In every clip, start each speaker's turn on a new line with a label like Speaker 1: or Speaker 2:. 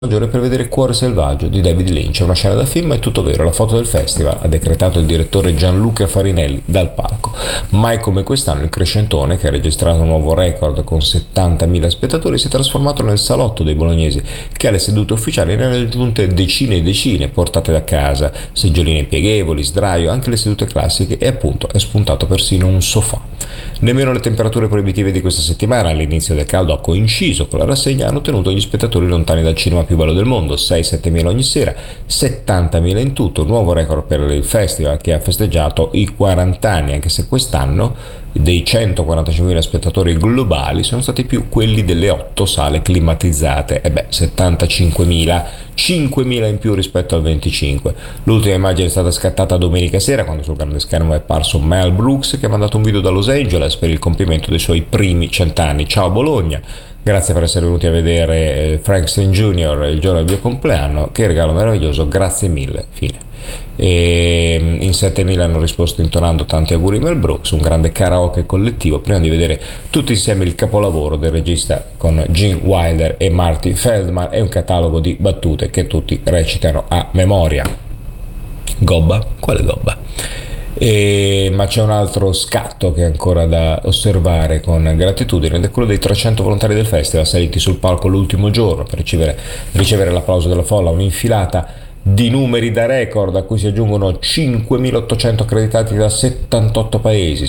Speaker 1: maggiore per vedere Cuore selvaggio di David Lynch. È una scena da film, è tutto vero. La foto del festival ha decretato il direttore Gianluca Farinelli dal palco. Mai come quest'anno il Crescentone, che ha registrato un nuovo record con 70.000 spettatori, si è trasformato nel salotto dei bolognesi, che alle sedute ufficiali ne ha raggiunte decine e decine portate da casa, seggioline pieghevoli, sdraio, anche le sedute classiche, e appunto è spuntato persino un sofà. Nemmeno le temperature proibitive di questa settimana, all'inizio del caldo, ha coinciso con la rassegna, hanno tenuto gli spettatori lontani dal cinema più bello del mondo, 6-7 mila ogni sera, 70.000 in tutto, nuovo record per il festival che ha festeggiato i 40 anni, anche se quest'anno dei 145.000 spettatori globali sono stati più quelli delle 8 sale climatizzate, 75.000, 5.000 in più rispetto al 25. L'ultima immagine è stata scattata domenica sera, quando sul grande schermo è apparso Mel Brooks, che ha mandato un video da Los Angeles per il compimento dei suoi primi 100 anni. Ciao Bologna! Grazie per essere venuti a vedere Frank St. Jr. il giorno del mio compleanno, che regalo meraviglioso, grazie mille, fine. E in 7.000 hanno risposto intonando tanti auguri Mel Brooks, un grande karaoke collettivo prima di vedere tutti insieme il capolavoro del regista con Gene Wilder e Marty Feldman e un catalogo di battute che tutti recitano a memoria. Gobba? Quale gobba? Ma c'è un altro scatto che è ancora da osservare con gratitudine, ed è quello dei 300 volontari del festival saliti sul palco l'ultimo giorno per ricevere l'applauso della folla, un'infilata di numeri da record a cui si aggiungono 5.800 accreditati da 78 paesi,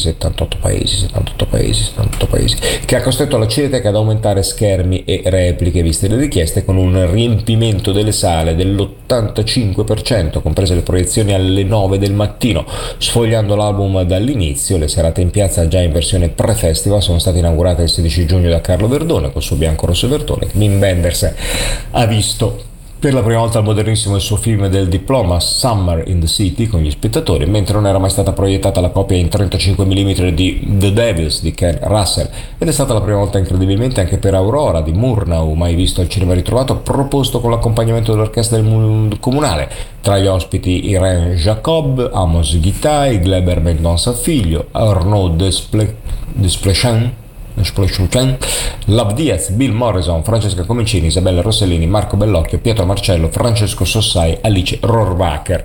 Speaker 1: che ha costretto la Cineteca ad aumentare schermi e repliche viste le richieste, con un riempimento delle sale dell'85%, comprese le proiezioni alle 9 del mattino. Sfogliando l'album dall'inizio, le serate in piazza già in versione pre-festival sono state inaugurate il 16 giugno da Carlo Verdone col suo bianco, rosso e vertone. Wim Wenders ha visto per la prima volta al Modernissimo il suo film del diploma Summer in the City con gli spettatori, mentre non era mai stata proiettata la copia in 35 mm di The Devils di Ken Russell, ed è stata la prima volta incredibilmente anche per Aurora di Murnau, mai visto al cinema ritrovato, proposto con l'accompagnamento dell'orchestra del comunale. Tra gli ospiti Irene Jacob, Amos Guitaï, Gleber Mendonça Filho, Arnaud Desplechin, Love Diaz, Bill Morrison, Francesca Comicini, Isabella Rossellini, Marco Bellocchio, Pietro Marcello, Francesco Sossai, Alice Rohrwacher.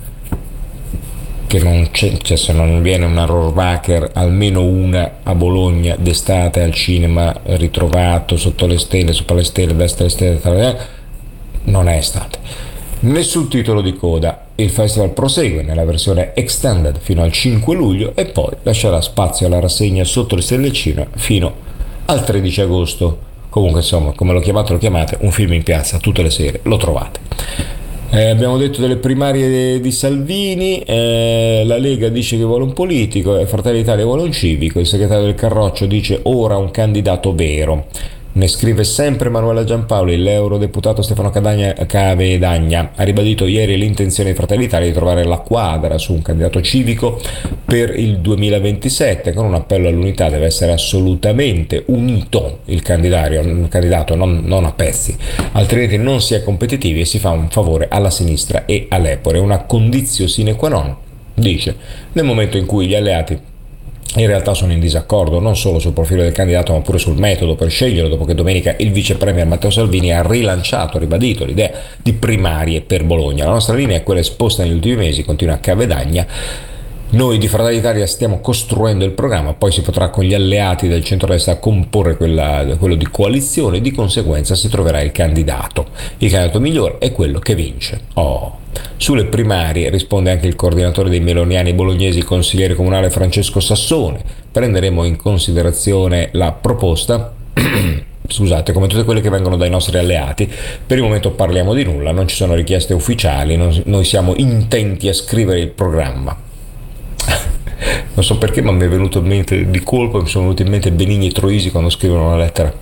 Speaker 1: Che non c'è, cioè, se non viene una Rohrwacher, almeno una a Bologna d'estate al cinema ritrovato sotto le stelle, sopra le stelle, destra le stelle, non è estate. Nessun titolo di coda. Il festival prosegue nella versione extended fino al 5 luglio e poi lascerà spazio alla rassegna sotto le stelle cinema fino al 13 agosto. Comunque, insomma, come lo chiamate, un film in piazza tutte le sere, lo trovate. Abbiamo detto delle primarie di Salvini, la Lega dice che vuole un politico, Fratelli d'Italia vuole un civico, il segretario del Carroccio dice ora un candidato vero. Ne scrive sempre Manuela Giampaoli. L'eurodeputato Stefano Cavedagna ha ribadito ieri l'intenzione di Fratelli d'Italia di trovare la quadra su un candidato civico per il 2027, con un appello all'unità. Deve essere assolutamente unito il candidato, non a pezzi, altrimenti non si è competitivi e si fa un favore alla sinistra e all'Epore. Una condizio sine qua non, dice, nel momento in cui gli alleati in realtà sono in disaccordo non solo sul profilo del candidato ma pure sul metodo per sceglierlo, dopo che domenica il vice premier Matteo Salvini ha ribadito l'idea di primarie per Bologna. La nostra linea è quella esposta negli ultimi mesi, continua Cavedagna. Noi di Fratelli d'Italia stiamo costruendo il programma, poi si potrà con gli alleati del centrodestra comporre quello di coalizione, di conseguenza si troverà il candidato. Il candidato migliore è quello che vince. Sulle primarie risponde anche il coordinatore dei meloniani bolognesi, consigliere comunale Francesco Sassone. Prenderemo in considerazione la proposta scusate, come tutte quelle che vengono dai nostri alleati. Per il momento parliamo di nulla, non ci sono richieste ufficiali, noi siamo intenti a scrivere il programma. Non so perché, ma mi è venuto in mente di colpo, mi sono venuti in mente Benigni e Troisi quando scrivono una lettera.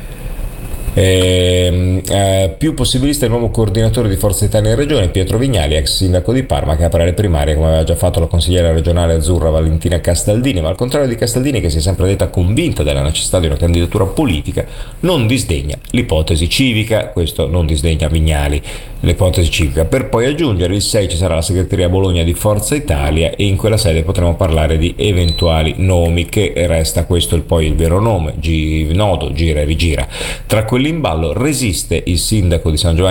Speaker 1: Più possibilista il nuovo coordinatore di Forza Italia in regione, Pietro Vignali, ex sindaco di Parma, che apre le primarie come aveva già fatto la consigliera regionale azzurra Valentina Castaldini, ma al contrario di Castaldini, che si è sempre detta convinta della necessità di una candidatura politica, non disdegna l'ipotesi civica. Questo non disdegna Vignali l'ipotesi civica, per poi aggiungere il 6 ci sarà la segreteria a Bologna di Forza Italia e in quella sede potremo parlare di eventuali nomi, che resta questo poi il vero nome, nodo gira e rigira. Tra quelli quelli in ballo, resiste il sindaco di San Giovanni